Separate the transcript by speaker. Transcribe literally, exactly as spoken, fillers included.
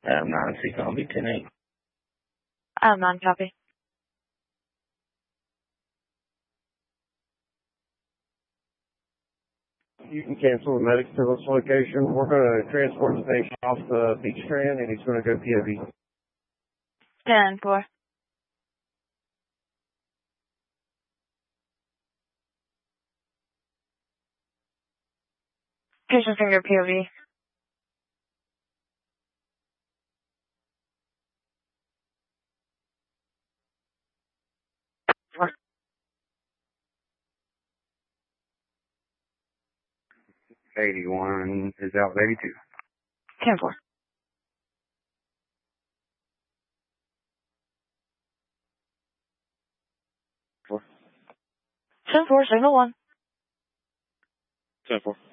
Speaker 1: Adam nine, C Combi, ten eight.
Speaker 2: Adam nine, copy.
Speaker 3: You can cancel the medic to this location. We're going to transport the patient off the beach strand, and he's going to go P O V.
Speaker 2: ten four. Patient finger P O V. Four.
Speaker 3: eighty-one is out with eighty-two.
Speaker 2: ten four.
Speaker 3: Four.
Speaker 2: ten four, signal one.
Speaker 3: ten four.